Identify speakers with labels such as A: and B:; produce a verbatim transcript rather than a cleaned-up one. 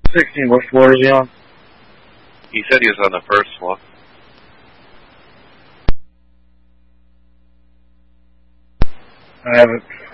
A: sixteen, what floor is he on?
B: He said he was on the first floor.
A: I have it.